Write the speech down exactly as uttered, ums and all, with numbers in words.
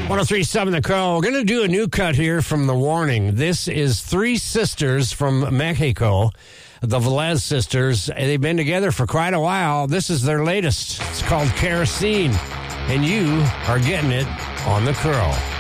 one oh three point seven The Curl. We're going to do a new cut here from The Warning. This is three sisters from Mexico, the Velez sisters. They've been together for quite a while. This is their latest. It's called Kerosene, and you are getting it on The Curl.